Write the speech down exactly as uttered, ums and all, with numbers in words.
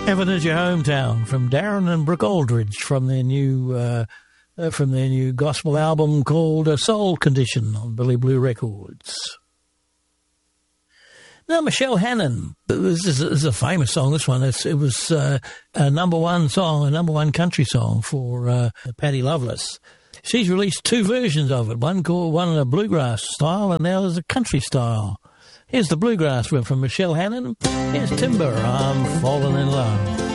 Heaven is Your Hometown from Darren and Brooke Aldridge from their new uh, uh, from their new gospel album called uh, Soul Condition on Billy Blue Records. Now, Michelle Hannon, this is, this is a famous song, this one. It's, it was uh, a number one song, a number one country song for uh, Patty Loveless. She's released two versions of it, one called one in a bluegrass style and now there's a country style. Here's the bluegrass one from Michelle Hannon. Here's Timber, I'm Falling in Love.